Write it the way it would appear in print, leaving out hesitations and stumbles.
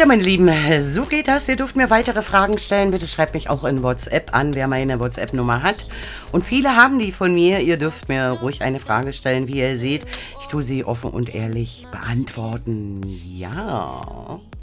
meine Lieben, so geht das. Ihr dürft mir weitere Fragen stellen. Bitte schreibt mich auch in WhatsApp an, wer meine WhatsApp-Nummer hat. Und viele haben die von mir. Ihr dürft mir ruhig eine Frage stellen, wie ihr seht. Ich tue sie offen und ehrlich beantworten. Ja.